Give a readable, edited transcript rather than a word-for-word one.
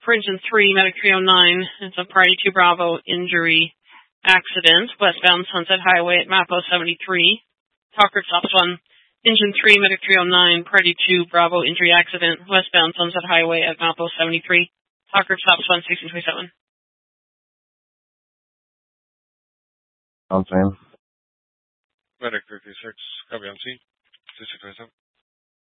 For engine 3, Medic 309, it's a priority 2 Bravo injury accident, westbound Sunset Highway at Mapo 73. Talker stops 1. Engine 3, Medic 309, priority 2 Bravo injury accident, westbound Sunset Highway at Mapo 73. Talker stops 1, 1627. On scene. Medic 56, copy on scene. 1627.